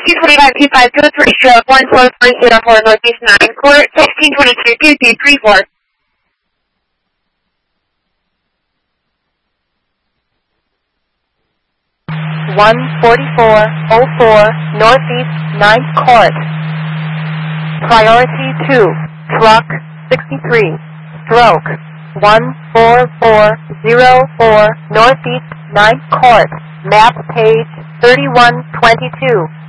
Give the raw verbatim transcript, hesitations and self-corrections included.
sixteen twenty-five two five two three, stroke one four four zero four, Northeast nine Court, sixteen twenty-two two two three four. one forty-four oh four, Northeast ninth Court. Priority two, truck sixty-three, stroke one four four zero four, Northeast ninth Court, map page thirty-one twenty-two.